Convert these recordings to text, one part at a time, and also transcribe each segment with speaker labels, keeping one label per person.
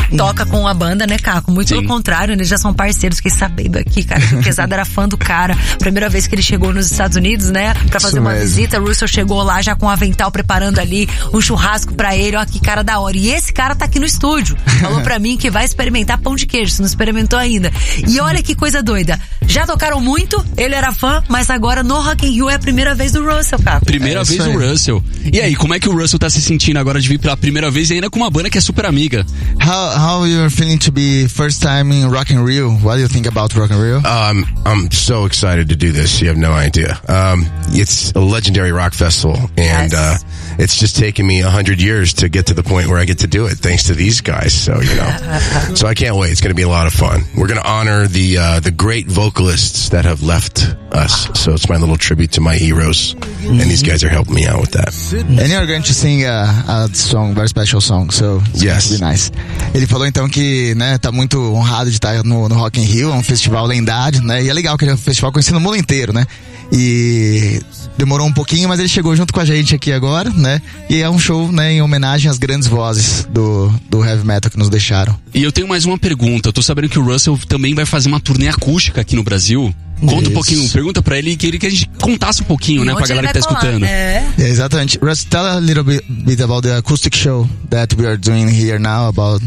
Speaker 1: toca com a banda, né, Caco? Muito pelo contrário, eles já são parceiros. Fiquei sabendo aqui, cara, que o Pesado era fã do cara. Primeira vez que ele chegou nos Estados Unidos, né, pra fazer uma visita. O Russell chegou lá já com um avental, preparando ali um churrasco pra ele. Ó, que cara da hora. E esse cara tá aqui no estúdio. Falou pra mim que vai experimentar pão de queijo, se não experimentou ainda. E olha que coisa doida. Já tocaram muito, ele era fã, mas agora no Rock in Rio é a primeira vez do Russell, cara.
Speaker 2: Primeira vez do Russell. E aí, como é que o Russell tá se sentindo agora de vir pela primeira vez e ainda com uma banda que é super amiga?
Speaker 3: How you're feeling to be first time in Rock in Rio? What do you think about Rock in Rio?
Speaker 4: I'm so excited to do this. You have no idea. It's a legendary rock festival, and it's just taken me 100 years to get to the point where I get to do it, thanks to these guys. So so I can't wait. It's going to be a lot of fun. We're going to honor the great vocalists that have left us. So it's my little tribute to my heroes, and these guys are helping me out with that.
Speaker 3: And you're going to sing a song, very special song. So it's going to be nice. Ele falou então que, né, tá muito honrado de estar no Rock in Rio, é um festival lendário, né? E é legal que ele é um festival conhecido no mundo inteiro, né? E demorou um pouquinho, mas ele chegou junto com a gente aqui agora, né? E é um show, né, em homenagem às grandes vozes do heavy metal que nos deixaram.
Speaker 2: E eu tenho mais uma pergunta. Eu tô sabendo que o Russell também vai fazer uma turnê acústica aqui no Brasil. Conta um pouquinho, pergunta pra ele, queria que a gente contasse um pouquinho, né, pra galera que tá escutando.
Speaker 3: Exatamente. Russ, tell a little bit about the acoustic show that we are doing here now about...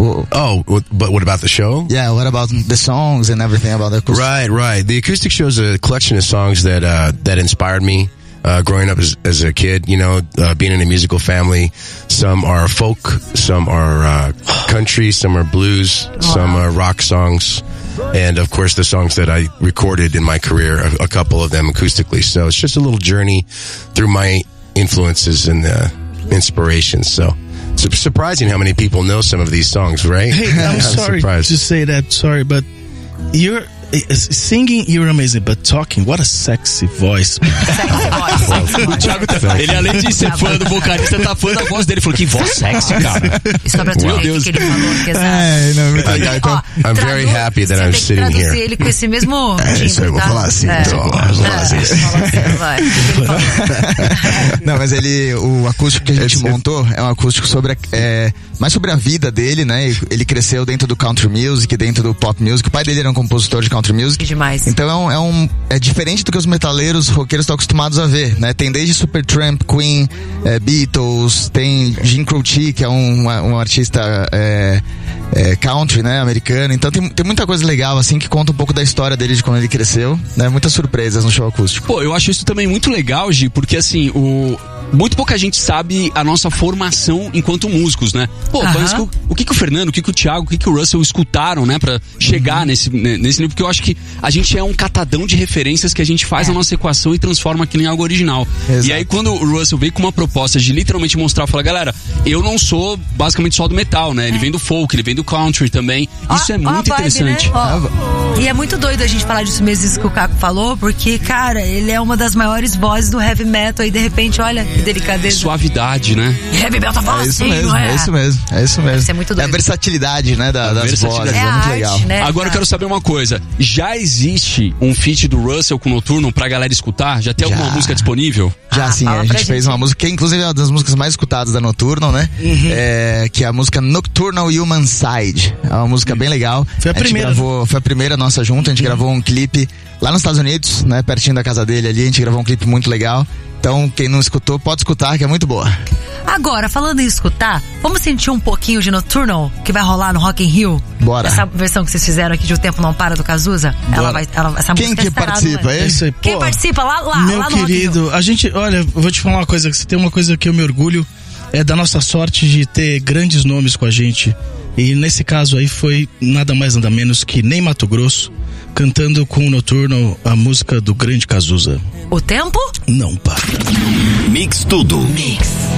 Speaker 4: But what about the show?
Speaker 3: Yeah, what about the songs and everything about the acoustic?
Speaker 4: Right. The acoustic show is a collection of songs that inspired me. Growing up as a kid, being in a musical family. Some are folk, some are country, some are blues, some are rock songs. And of course the songs that I recorded in my career, a couple of them acoustically. So it's just a little journey through my influences and inspirations. So it's surprising how many people know some of these songs, right?
Speaker 5: Hey, I'm sorry to say that, but you're singing, you're amazing, but talking, what a sexy voice.
Speaker 2: O Thiago ele além de ser fã do vocalista, tá fã da voz dele. Falou, que voz sexy, cara.
Speaker 1: Meu Deus. Que ele falou,
Speaker 4: I'm very happy that I'm sitting here.
Speaker 1: Ele com esse mesmo
Speaker 3: isso aí, vou falar assim. Não, mas o acústico que a gente montou é um acústico mais sobre a vida dele, né? Ele cresceu dentro do country music, dentro do pop music. O pai dele era um compositor de country music.
Speaker 1: Que demais.
Speaker 3: Então é diferente do que os metaleiros roqueiros estão acostumados a ver, né? Tem desde Supertramp, Queen, Beatles, tem Jim Croce, que é um artista country, né, americano. Então tem muita coisa legal, assim, que conta um pouco da história dele, de como ele cresceu, né? Muitas surpresas no show acústico.
Speaker 2: Pô, eu acho isso também muito legal, Gi, porque assim, muito pouca gente sabe a nossa formação enquanto músicos, né? Pô, o que o Fernando, o que o Thiago, o que o Russell escutaram, né? Pra chegar nesse nível, porque eu acho que a gente é um catadão de referências que a gente faz a nossa equação e transforma aquilo em algo original. Exato. E aí quando o Russell veio com uma proposta de literalmente mostrar, fala, galera, eu não sou basicamente só do metal, né? Ele vem do folk, ele vem do country também. Isso é muito interessante.
Speaker 1: Né? E é muito doido a gente falar disso mesmo, isso que o Caco falou, porque, cara, ele é uma das maiores vozes do heavy metal e de repente, olha, que delicadeza.
Speaker 2: Suavidade, né?
Speaker 1: Heavy metal fala assim, não é?
Speaker 3: É isso mesmo.
Speaker 1: Isso é muito doido.
Speaker 3: É a versatilidade, né, das vozes, é muito legal.
Speaker 1: Né,
Speaker 2: agora eu quero saber uma coisa, já existe um feat do Russell com o Noturno pra galera escutar? Já tem alguma música disponível?
Speaker 3: Já sim, a gente fez uma música que inclusive é uma das músicas mais escutadas da Noturno, né? Que é a música Nocturnal Human Side. É uma música bem legal.
Speaker 5: Foi a primeira.
Speaker 3: Foi a primeira nossa junta, a gente gravou um clipe lá nos Estados Unidos, né? Pertinho da casa dele ali, a gente gravou um clipe muito legal. Então, quem não escutou, pode escutar, que é muito boa.
Speaker 1: Agora, falando em escutar, vamos sentir um pouquinho de Nocturnal, que vai rolar no Rock in Rio?
Speaker 3: Bora.
Speaker 1: Essa versão que vocês fizeram aqui de O Tempo Não Para, do Cazuza? Essa
Speaker 3: quem que participa, hein?
Speaker 1: Quem participa lá
Speaker 5: meu
Speaker 1: no
Speaker 5: querido, a gente, olha, eu vou te falar uma coisa, que se tem uma coisa que eu me orgulho, é da nossa sorte de ter grandes nomes com a gente. E nesse caso aí foi nada mais nada menos que Ney Matogrosso, cantando com o Noturno a música do grande Cazuza.
Speaker 1: O Tempo?
Speaker 5: Não para.
Speaker 6: Mix tudo.
Speaker 1: Mix.